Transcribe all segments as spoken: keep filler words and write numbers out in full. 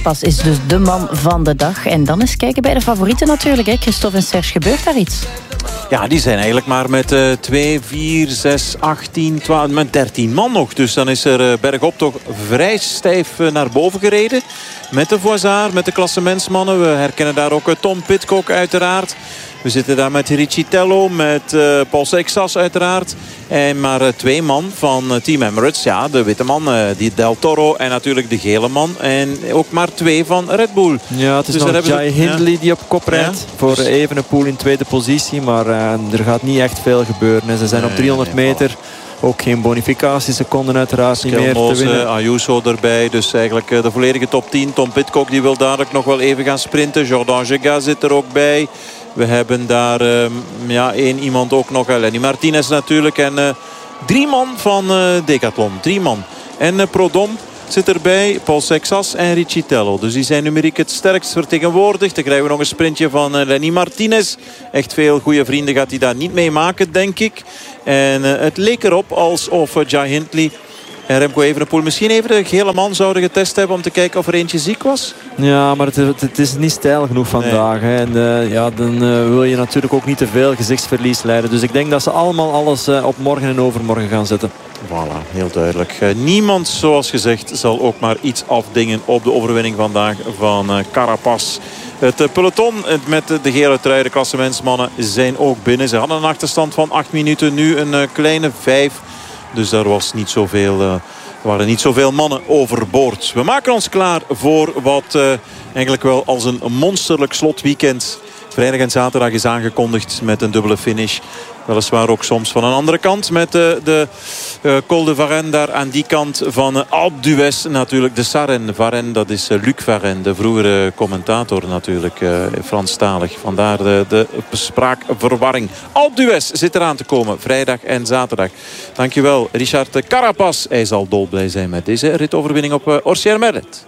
Pas is dus de man van de dag. En dan eens kijken bij de favorieten natuurlijk. Hè. Christophe en Serge, gebeurt daar iets? Ja, die zijn eigenlijk maar met uh, twee, vier, zes, achttien, twaalf, met dertien man nog. Dus dan is er uh, bergop toch vrij stijf uh, naar boven gereden. Met de Voisard, met de klassementsmannen. We herkennen daar ook uh, Tom Pidcock uiteraard. We zitten daar met Ricitello, met uh, Paul Seixas uiteraard. En maar uh, twee man van uh, Team Emirates. Ja, de witte man, uh, die Del Toro en natuurlijk de gele man. En ook maar twee van Red Bull. Ja, het is dus nog Jai Hindley ja. die op kop rijdt. Ja, voor dus... Evenepoel in tweede positie. Maar uh, er gaat niet echt veel gebeuren. Ze zijn nee, op driehonderd nee, meter. Ook geen bonificatieseconden uiteraard Skelmos, niet meer te winnen. Ayuso erbij. Dus eigenlijk de volledige top tien. Tom Pidcock die wil dadelijk nog wel even gaan sprinten. Jordan Gegas zit er ook bij. We hebben daar um, ja, één iemand ook nog. Lenny Martinez natuurlijk. En uh, drie man van uh, Decathlon. Drie man. En uh, Prodom zit erbij. Paul Seixas en Ricitello. Dus die zijn numeriek het sterkst vertegenwoordigd. Dan krijgen we nog een sprintje van uh, Lenny Martinez. Echt veel goede vrienden gaat hij daar niet mee maken, denk ik. En uh, het leek erop alsof uh, Jai Hindley en Remco Evenepoel misschien even de gele man zouden getest hebben om te kijken of er eentje ziek was. Ja, maar het, het is niet stijl genoeg vandaag. Nee. Hè. En uh, ja, dan uh, wil je natuurlijk ook niet te veel gezichtsverlies leiden. Dus ik denk dat ze allemaal alles uh, op morgen en overmorgen gaan zetten. Voilà, heel duidelijk. Uh, niemand, zoals gezegd, zal ook maar iets afdingen op de overwinning vandaag van uh, Carapaz. Het uh, peloton met de gele trui, de klassementsmannen, zijn ook binnen. Ze hadden een achterstand van acht minuten, nu een uh, kleine vijf. Dus daar was niet zoveel, uh, waren niet zoveel mannen overboord. We maken ons klaar voor wat uh, eigenlijk wel als een monsterlijk slotweekend. Vrijdag en zaterdag is aangekondigd met een dubbele finish. Weliswaar ook soms van een andere kant. Met uh, de uh, Col de Varenne daar aan die kant van uh, Alpe d'Huez. Natuurlijk de Sarenne. Varenne, dat is uh, Luc Varenne. De vroegere commentator natuurlijk. Uh, Franstalig. Vandaar de, de spraakverwarring. Alpe d'Huez zit eraan te komen. Vrijdag en zaterdag. Dankjewel Richard Carapaz. Hij zal dolblij zijn met deze ritoverwinning op uh, Orsières-Merlet.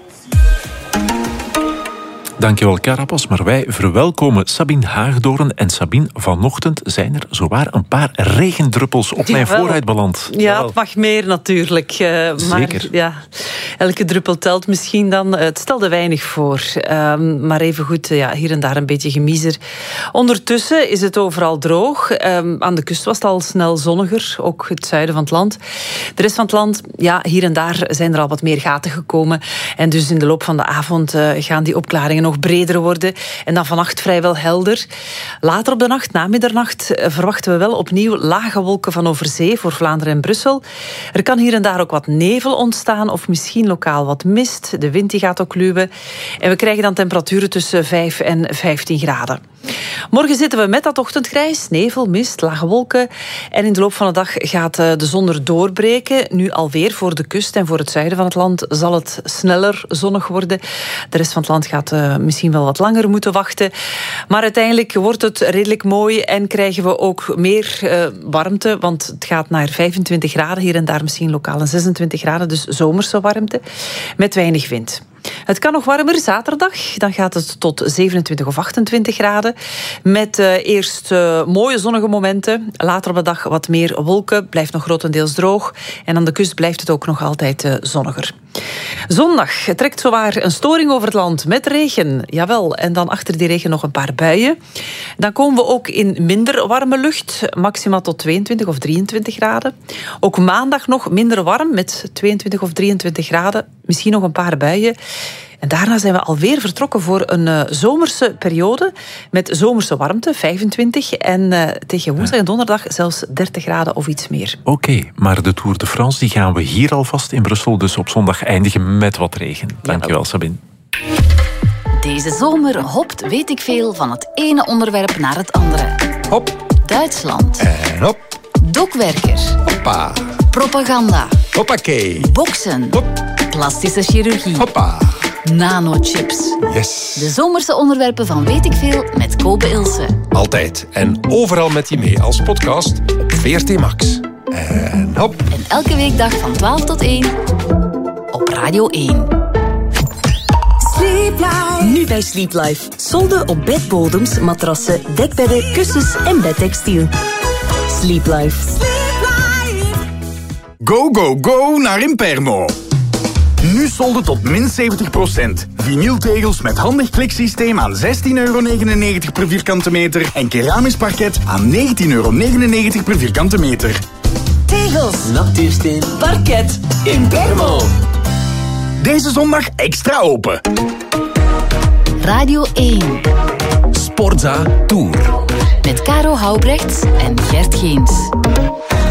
Dankjewel Carapaz, maar wij verwelkomen Sabine Haagdoorn. En Sabine, vanochtend zijn er zowaar een paar regendruppels op mijn vooruit beland. Ja, Jawel. Het mag meer natuurlijk. Uh, maar, Zeker. Ja, elke druppel telt misschien dan. Het stelde weinig voor. Um, maar even goed, ja, hier en daar een beetje gemiezer. Ondertussen is het overal droog. Um, aan de kust was het al snel zonniger. Ook het zuiden van het land. De rest van het land, ja, hier en daar zijn er al wat meer gaten gekomen. En dus in de loop van de avond uh, gaan die opklaringen nog breder worden. En dan vannacht vrijwel helder. Later op de nacht, na middernacht, verwachten we wel opnieuw lage wolken van over zee voor Vlaanderen en Brussel. Er kan hier en daar ook wat nevel ontstaan of misschien lokaal wat mist. De wind die gaat ook luwen. En we krijgen dan temperaturen tussen vijf en vijftien graden. Morgen zitten we met dat ochtendgrijs, nevel, mist, lage wolken. En in de loop van de dag gaat de zon er doorbreken. Nu alweer voor de kust en voor het zuiden van het land zal het sneller zonnig worden. De rest van het land gaat uh, misschien wel wat langer moeten wachten. Maar uiteindelijk wordt het redelijk mooi en krijgen we ook meer uh, warmte. Want het gaat naar vijfentwintig graden, hier en daar misschien lokaal een zesentwintig graden. Dus zomerse warmte met weinig wind. Het kan nog warmer zaterdag. Dan gaat het tot zevenentwintig of achtentwintig graden. Met uh, eerst uh, mooie zonnige momenten. Later op de dag wat meer wolken. Blijft nog grotendeels droog. En aan de kust blijft het ook nog altijd uh, zonniger. Zondag trekt zowaar een storing over het land met regen. Jawel, en dan achter die regen nog een paar buien. Dan komen we ook in minder warme lucht. Maximaal tot tweeëntwintig of drieëntwintig graden. Ook maandag nog minder warm met tweeëntwintig of drieëntwintig graden. Misschien nog een paar buien. En daarna zijn we alweer vertrokken voor een uh, zomerse periode met zomerse warmte, vijfentwintig. En uh, tegen woensdag en donderdag zelfs dertig graden of iets meer. Oké, okay, maar de Tour de France die gaan we hier alvast in Brussel dus op zondag eindigen met wat regen. Dankjewel, Sabine. Deze zomer hopt weet ik veel van het ene onderwerp naar het andere. Hop. Duitsland. En hop. Dokwerker. Hoppa. Propaganda. Hoppakee. Boksen. Hop. Plastische chirurgie. Hoppa. Nanochips. Yes. De zomerse onderwerpen van Weet ik Veel met Kobe Ilse. Altijd en overal met je mee als podcast op V R T Max. En hop. En elke weekdag van twaalf tot één op Radio één. Sleep Life. Nu bij Sleep Life. Solden op bedbodems, matrassen, dekbedden, kussens en bedtextiel. Sleep Life. Go, go, go naar Impermo. Nu solden tot min zeventig procent. Vinyltegels met handig kliksysteem aan zestien euro negenennegentig per vierkante meter. En keramisch parket aan negentien euro negenennegentig per vierkante meter. Tegels, natuursteen, parket, in Bermo. Deze zondag extra open. Radio één. Sportza Tour. Met Caro Houbrechts en Gert Geens.